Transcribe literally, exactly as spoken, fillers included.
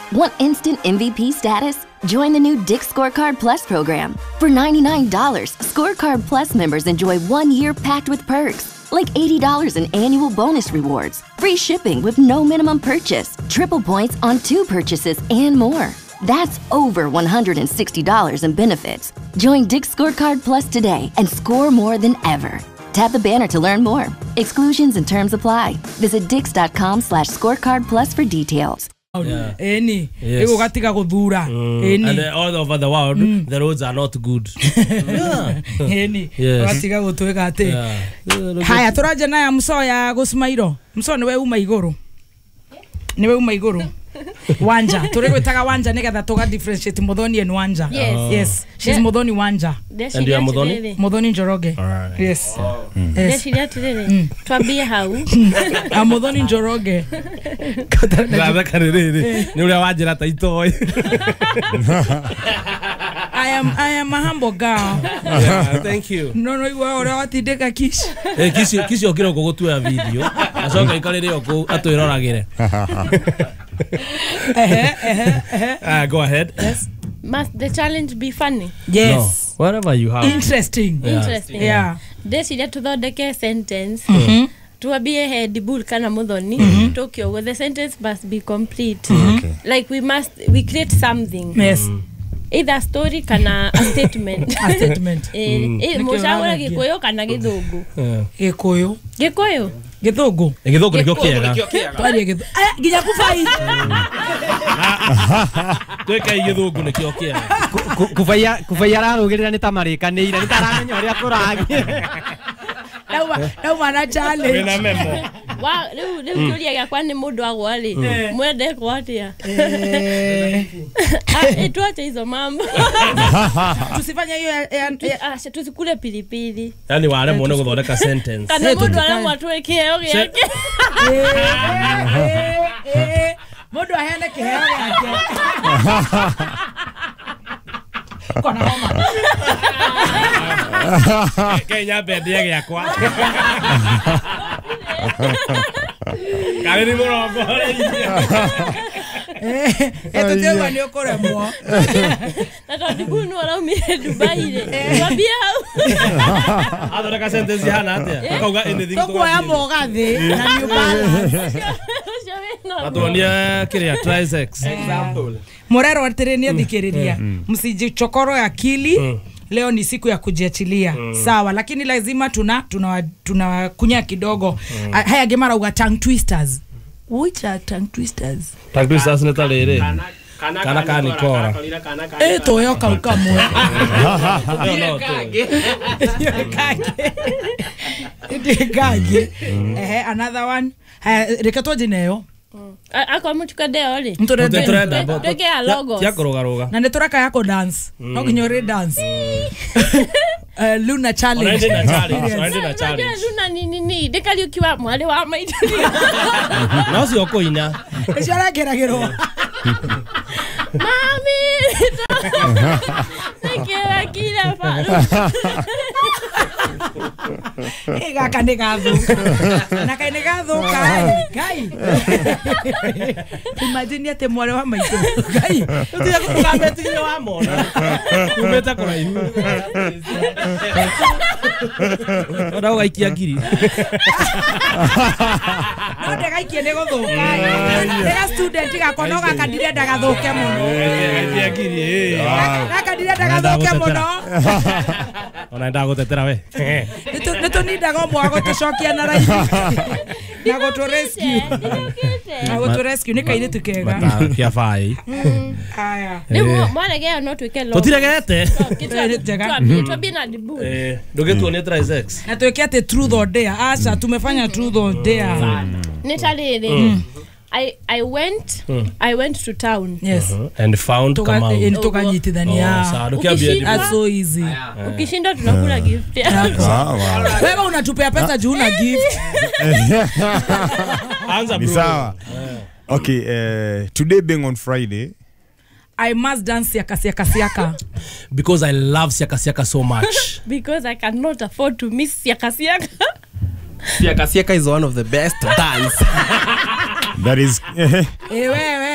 Want instant M V P status? Join the new Dick's Scorecard Plus program. For ninety-nine dollars, Scorecard Plus members enjoy one year packed with perks, like eighty dollars in annual bonus rewards, free shipping with no minimum purchase, triple points on two purchases, and more. That's over one hundred sixty dollars in benefits. Join Dick's Scorecard Plus today and score more than ever. Tap the banner to learn more. Exclusions and terms apply. Visit dix.com slash scorecard plus for details. Yeah. Any. Yes. Mm. Any. And uh, all over the world, mm. the roads are not good. Yeah. Any. Yes. Yeah. Haya, turaje na ya mso ya Gusmairo. Mso niwe uma iguru. Niwe uma iguru. Wanja. Turegwetaga Wanja nigetha tuga differentiate Muthoni and Wanja. Yes. Oh. Yes. She's yeah. Muthoni Wanja. And you are Muthoni? Muthoni Njoroge. All right. Yes. Oh. Mm. Yes. Mm. Twambie hau. A Muthoni Njoroge. Gaba karere. Ni ule wajira ta itoi. I am I am a humble girl. Yeah, thank you. No no iwa ora watindeka kish. Eh kish kish okira ko gutua video. Asoka ikarire oko atwiroragire. Eh eh eh. Ah, go ahead. Yes. Must the challenge be funny? Yes. No. Whatever you have. Interesting. Yeah. Interesting. Yeah. Desiria tuthondeke sentence. Mhm. Tuabie head bull kana Muthoni. Mm-hmm. Tokyo where the sentence must be complete. Mm-hmm. Okay. Like we must we create something. Yes. Mm. Either a story kana a statement. A statement. Eh, Mm. eh mushawara gikoyo kana githungu. Yeah. Gikoyo. Gikoyo. Githungu. Githungu nikyo kiega. Twari githu. Eh ginya kufai. Tweka githungu nikyo kiega. Kufaya kufaya rarugirira ni tamarikanire ni taramenya uria kuragi. Dauma dauma na challenge. Wena memo. Wa riu riu tulia yakwa ni mundu agwa ri. Mwende kwa atia. Eh. Ah, tuache hizo mambo. Tusifanye hiyo Ah, tusikule pilipili. Yani wale muone guthondeka sentence. Kana mundu aramwa twekeo yake. Eh eh mundu ahene kiheo yake. Kona homa. Kenya bedia yakwa. Kale ni murongo. Eh, eto tewa ni okore mo. Tata dibunu ala umire Dubai re. Wabia. Adora sentence hana atia. Akauga anything to. Tokwa ya moga thi na new balance. Atuonia kiria triceps. Example. Morero atirenia thikiriria. Msijichokoro akili. Leo ni siku ya kujiachilia. Mm. Sawa, lakini lazima tuna tuna tunakunya kidogo. Mm. Haya gemara uga tongue twisters. Which are tongue twisters? Tongue twisters ni talere. Kana kana kana kora. Eh toyo kaukamwe. No no. Kage. Kage. Eh another one. Rekatoje nayo. Ako muchuka deo ri. Mturede. Teke a logo. Ya koroga roga. Na netoraka yako dance. No kinyore dance. Eh Luna challenge. Luna challenge. Luna challenge. Luna ni ni ni. Dekali ukiwa mwale wa maiti. Na sio koina. Eshara geragero. Mami. Tekera kila faru. Ega kanegathu. Na kanegathu kai. Kai. Imagine ate mwale wa maiti. Kai. Tuya kukambe tuyo wa mona. Umeta kora inu. Ora waikia ngiri. No ndegaikie ni guthuka. Ndega student gakonoga kadire ndagathuke muno. Waikia ngiri eh. Nakadire ndagathuke muno. Ona ndagutetera we. Nito nindaga mwa gutucokia na raithi. Na gutu rescue. Na gutu rescue ni kaire tukega. Mata kia fai. Haya. Ni mwana gea no tweke lo. Totiregete. Twabi na dibu. Eh, ndogetuonia triceps. Na tuweke ate truth or dare. Acha tumefanya truth or dare. Nitalele. I I went mm. I went to town. Yes. Uh-huh. And found Toka, Kamau. Eh, toka nyitithania. Oh, sawa dokia That's so easy. Ukishinda tunakula gift yako. Sawa. Wewe unatupea pesa juu na gift. Anza bro. Ni sawa. Okay, uh, today being on Friday, I must dance siaka siaka siaka. Because I love siaka siaka so much. Because I cannot afford to miss siaka siaka. Siaka siaka is one of the best dance. that is Eh wewe